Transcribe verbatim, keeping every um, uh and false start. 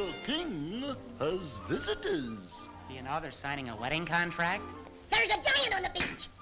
The king has visitors. Do you know they're signing a wedding contract? There's a giant on the beach.